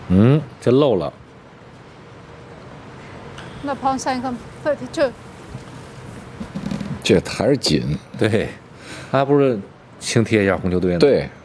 这漏了。 那旁三个32， 这还是紧。 对，他不是轻贴一下红球队吗？ 对。